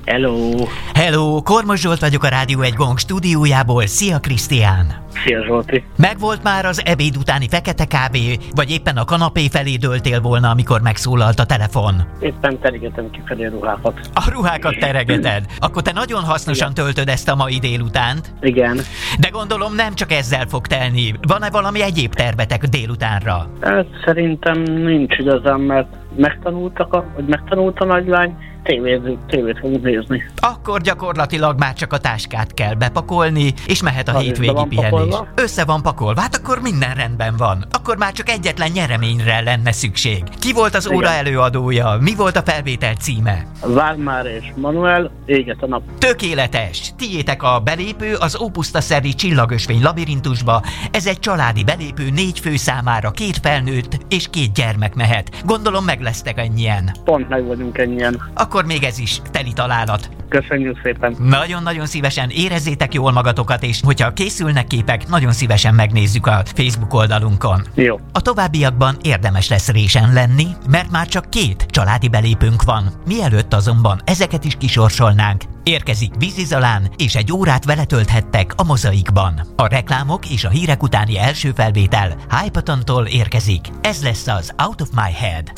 Hello! Hello, Kormos Zsolt vagyok a Rádió 1 Gong stúdiójából. Szia, Krisztián! Szia, Zsolti! Megvolt már az ebéd utáni fekete kávé, vagy éppen a kanapé felé dőltél volna, amikor megszólalt a telefon? Éppen teregetem kifelé a ruhákat. A ruhákat teregeted? Akkor te nagyon hasznosan töltöd ezt a mai délutánt? Igen. De gondolom nem csak ezzel fog telni. Van-e valami egyéb tervetek délutánra? Hát szerintem nincs igazán, mert megtanult a nagylány, tévét fogunk nézni. Akkor gyakorlatilag már csak a táskát kell bepakolni, és mehet a hétvégi pihenés. Pakolva. Össze van pakolva, hát akkor minden rendben van. Akkor már csak egyetlen nyereményre lenne szükség. Ki volt az óra előadója? Mi volt a felvétel címe? Vármár és Manuel, Éget a nap. Tökéletes! Tiétek a belépő az Ópusztaszerri Csillagösvény labirintusba. Ez egy családi belépő 4 fő számára, 2 felnőtt és 2 gyermek mehet. Gondolom meg lesztek ennyien. Pont meg vagyunk ennyien. Akkor még ez is teli találat. Köszönjük szépen. Nagyon-nagyon szívesen érezzétek jól magatokat, és hogyha készülnek képek, nagyon szívesen megnézzük a Facebook oldalunkon. Jó. A továbbiakban érdemes lesz résen lenni, mert már csak 2 családi belépőnk van. Mielőtt azonban ezeket is kisorsolnánk, érkezik Vízi Zalán, és egy órát vele tölthettek a Mozaikban. A reklámok és a hírek utáni első felvétel Hypatontól érkezik. Ez lesz az Out of My Head.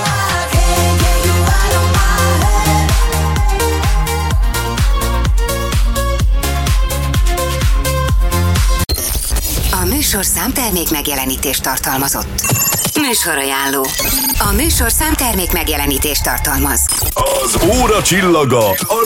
A műsor számtermék megjelenítést tartalmazott. Műsorajánló. A műsor számtermék megjelenítést tartalmaz. Az óra csillaga, a